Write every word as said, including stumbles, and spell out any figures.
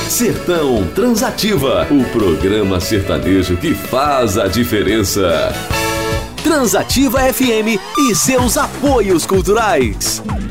Sertão Transativa, o programa sertanejo que faz a diferença. Transativa F M e seus apoios culturais.